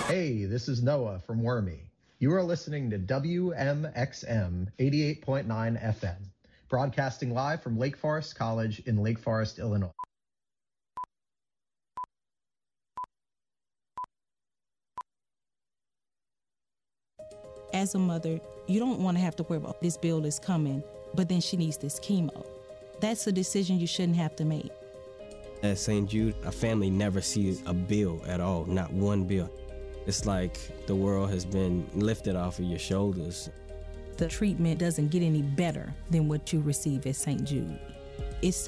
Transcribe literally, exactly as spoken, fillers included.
Hey, this is Noah from Wormy. You are listening to W M X M eighty-eight point nine F M, broadcasting live from Lake Forest College in Lake Forest, Illinois. As a mother, you don't want to have to worry about this bill is coming, but then she needs this chemo. That's a decision you shouldn't have to make. At Saint Jude, a family never sees a bill at all, not one bill. It's like the world has been lifted off of your shoulders. The treatment doesn't get any better than what you receive at Saint Jude. It's